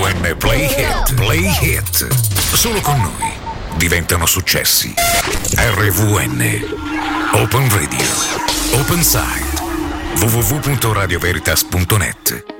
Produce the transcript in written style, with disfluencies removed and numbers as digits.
RVN Play Hit. Play Hit. Solo con noi diventano successi. RVN Open Radio. Open Side. www.radioveritas.net.